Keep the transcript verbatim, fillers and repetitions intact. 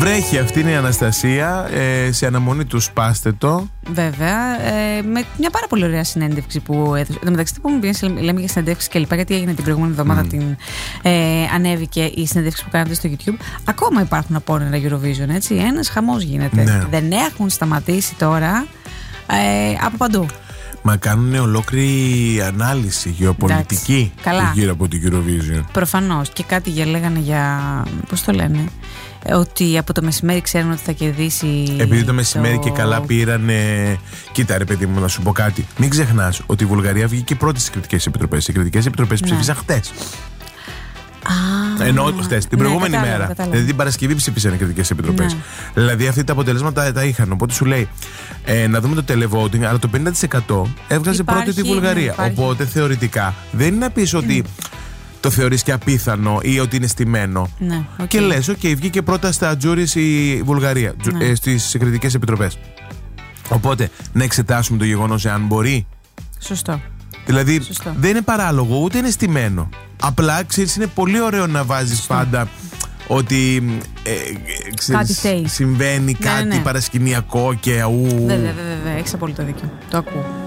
Βρέχει, αυτή είναι η Αναστασία. ε, Σε αναμονή του σπάστε το. Βέβαια, ε, με μια πάρα πολύ ωραία συνέντευξη που έδωσε. Εν τω μεταξύ, που μου πήγαινε, λέμε για συνέντευξη και λοιπά, γιατί έγινε την προηγούμενη εβδομάδα, mm. την, ε, ανέβηκε η συνέντευξη που κάνατε στο YouTube. Ακόμα υπάρχουν απόνερα Eurovision, έτσι. Ένας χαμός γίνεται. Ναι. Δεν έχουν σταματήσει τώρα ε, από παντού. Μα κάνουν ολόκληρη ανάλυση γεωπολιτική γύρω από την Eurovision. Προφανώς. Και κάτι για, λέγανε για. Πώς το λένε, ότι από το μεσημέρι ξέρουν ότι θα κερδίσει. Επειδή το μεσημέρι το... και καλά πήρανε. Κοίτα, ρε παιδί μου, να σου πω κάτι. Μην ξεχνάς ότι η Βουλγαρία βγήκε πρώτη στις κριτικές επιτροπές. Οι κριτικές επιτροπές ναι. ψήφισαν χτες. Ah, Ενώ χτες, την ναι, προηγούμενη κατάλαβα, μέρα. κατάλαβα. Δηλαδή την Παρασκευή ψήφισαν οι κριτικές επιτροπές. Ναι. Δηλαδή αυτοί τα αποτελέσματα τα, τα είχαν. Οπότε σου λέει ε, να δούμε το televoting, αλλά το πενήντα τοις εκατό έβγαζε υπάρχει, πρώτη τη Βουλγαρία. Ναι, οπότε θεωρητικά δεν είναι να πεις ότι mm. το θεωρείς και απίθανο ή ότι είναι στημένο. Ναι, okay. Και λες, οκ, okay, βγήκε πρώτα στα τζούρις η Βουλγαρία, ναι. ε, στις κριτικές επιτροπές. Οπότε να εξετάσουμε το γεγονός εάν μπορεί. Σωστό. Δηλαδή Σωστό. δεν είναι παράλογο, ούτε είναι στημένο. Απλά ξέρεις, είναι πολύ ωραίο να βάζεις Σωστό. πάντα ότι ε, ξέρεις, κάτι συμβαίνει ναι, κάτι ναι. παρασκηνιακό και αού. Βέβαια, βέβαια, βέβαια, έχεις απόλυτο δίκιο. Το ακούω.